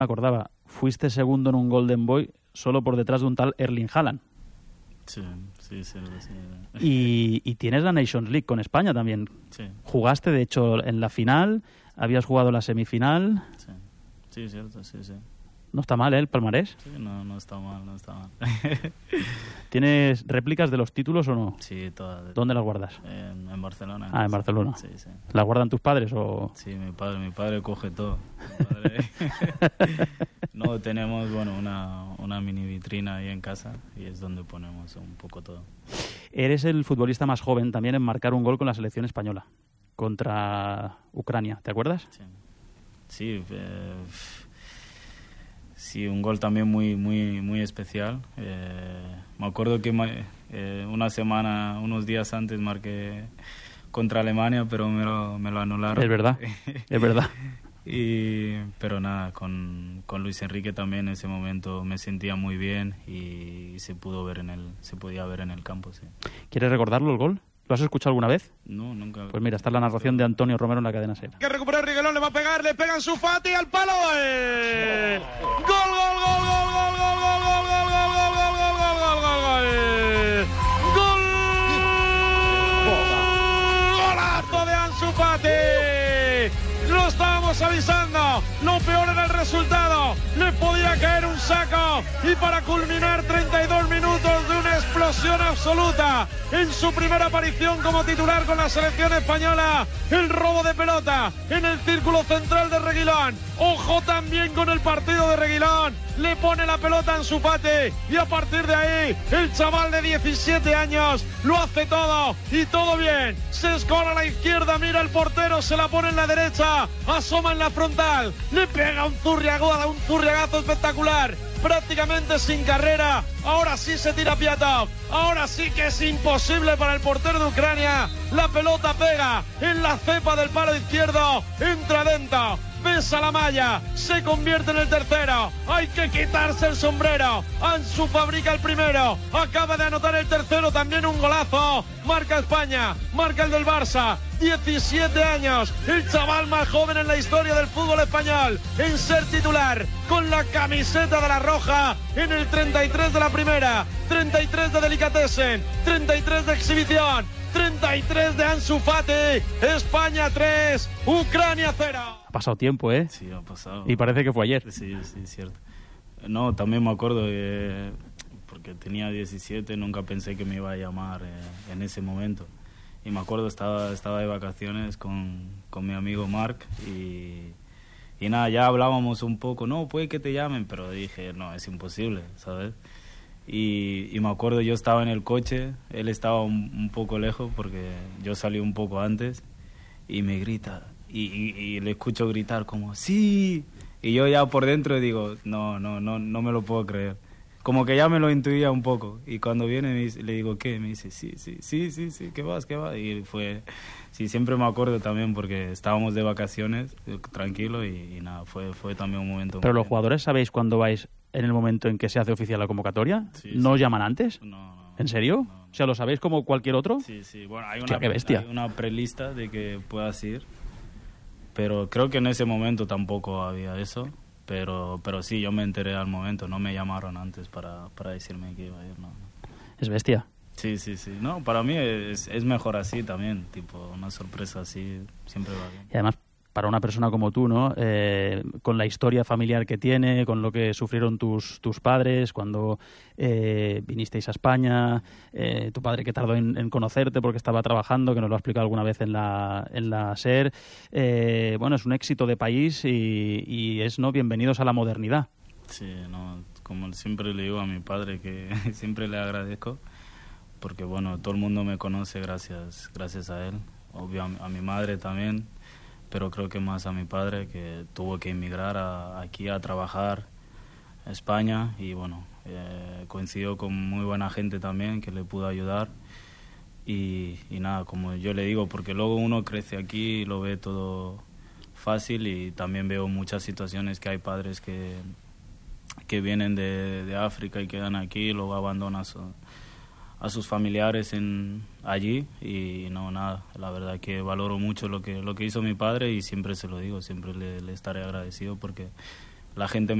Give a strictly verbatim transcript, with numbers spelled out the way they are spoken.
me acordaba, fuiste segundo en un Golden Boy solo por detrás de un tal Erling Haaland. Sí, sí, sí. sí. Y, y tienes la Nations League con España también. Sí. Jugaste, de hecho, en la final, habías jugado la semifinal. Sí, sí, cierto, sí, sí. No está mal, ¿eh? El palmarés. Sí, no, no está mal, no está mal. ¿Tienes réplicas de los títulos o no? Sí, todas. ¿Dónde las guardas? En, en Barcelona. Ah, en Barcelona. Sí, sí. ¿Las guardan tus padres o...? Sí, mi padre, mi padre coge todo. Mi padre... no, tenemos, bueno, una, una mini vitrina ahí en casa y es donde ponemos un poco todo. Eres el futbolista más joven también en marcar un gol con la selección española contra Ucrania, ¿te acuerdas? Sí, sí, eh, sí, un gol también muy, muy, muy especial. Eh, me acuerdo que me, eh, una semana, unos días antes marqué contra Alemania, pero me lo, me lo anularon. Es verdad, es verdad. Y, pero nada, con, con Luis Enrique también en ese momento me sentía muy bien y, y se pudo ver en el, se podía ver en el campo, sí. ¿Quieres recordarlo el gol? ¿Lo has escuchado alguna vez? No, nunca. Pues mira, está la narración de Antonio Romero en la cadena SER. Que recupera Reguilón, le va a pegar, le pegan Ansu Fati al palo. ¡Eh! ¡Gol, gol, gol, gol, gol, gol, gol, gol, gol, gol, gol, gol, gol, gol, gol, gol! ¡Gol! ¡Golazo de Ansu Fati! Lo estábamos avisando. Lo peor era el resultado. Le podía caer un saco. Y para culminar treinta y dos minutos de una explosión absoluta en su primera aparición como titular con la selección española, el robo de pelota en el círculo central de Reguilón. Ojo también con el partido de Reguilón. Le pone la pelota en su Fati y a partir de ahí el chaval de diecisiete años lo hace todo y todo bien. Se escora a la izquierda, mira el portero, se la pone en la derecha, asoma en la frontal, le pega un zurriagazo, un zurriagazo espectacular. Prácticamente sin carrera, ahora sí se tira Piatov, ahora sí que es imposible para el portero de Ucrania, la pelota pega en la cepa del palo izquierdo, entra dentro, besa la malla, se convierte en el tercero, hay que quitarse el sombrero, Ansu fabrica el primero, acaba de anotar el tercero, también un golazo, marca España, marca el del Barça, diecisiete años, el chaval más joven en la historia del fútbol español, en ser titular, con la camiseta de la roja, en el treinta y tres de la primera, treinta y tres de Delicatessen, treinta y tres de exhibición, treinta y tres de Ansu Fati, España tres, Ucrania cero. Ha pasado tiempo, ¿eh? Sí, ha pasado. Y parece que fue ayer. Sí, sí, cierto. No, también me acuerdo que, porque tenía diecisiete, nunca pensé que me iba a llamar eh, en ese momento. Y me acuerdo, estaba, estaba de vacaciones con, con mi amigo Marc y, y nada, ya hablábamos un poco, no, puede que te llamen, pero dije, no, es imposible, ¿sabes? Y, y me acuerdo, yo estaba en el coche, él estaba un, un poco lejos porque yo salí un poco antes y me grita y, y, y le escucho gritar como, ¡sí! Y yo ya por dentro digo, no, no, no, no me lo puedo creer. Como que ya me lo intuía un poco. Y cuando viene me dice, le digo, ¿qué? Me dice, sí, sí, sí, sí, sí, ¿qué vas, qué vas? Y fue, sí, siempre me acuerdo también porque estábamos de vacaciones, tranquilo, y, y nada, fue, fue también un momento. Pero los jugadores, ¿sabéis cuándo vais en el momento en que se hace oficial la convocatoria? Sí, ¿No sí. os llaman antes? No, no. ¿En serio? No, no. O sea, ¿lo sabéis como cualquier otro? Sí, sí, bueno, hay Hostia, una, qué bestia. hay una prelista de que puedas ir, pero creo que en ese momento tampoco había eso. Pero, pero sí, yo me enteré al momento, no me llamaron antes para, para decirme que iba a ir, no. Es bestia. Sí, sí, sí. No, para mí es, es mejor así también, tipo, una sorpresa así siempre va bien. Y además, para una persona como tú, ¿no? Eh, con la historia familiar que tiene, con lo que sufrieron tus, tus padres cuando eh, vinisteis a España, eh, tu padre que tardó en, en conocerte porque estaba trabajando, que nos lo ha explicado alguna vez en la, en la SER. Eh, bueno, es un éxito de país y, y es, ¿no? Bienvenidos a la modernidad. Sí, no, como siempre le digo a mi padre que siempre le agradezco porque, bueno, todo el mundo me conoce gracias, gracias a él. Obvio, a, a mi madre también, pero creo que más a mi padre, que tuvo que emigrar a, aquí a trabajar a España y bueno, eh, coincidió con muy buena gente también que le pudo ayudar y, y nada, como yo le digo, porque luego uno crece aquí y lo ve todo fácil y también veo muchas situaciones que hay padres que, que vienen de, de África y quedan aquí y luego abandonan su, a sus familiares en allí y no, nada, la verdad que valoro mucho lo que lo que hizo mi padre y siempre se lo digo, siempre le, le estaré agradecido porque la gente me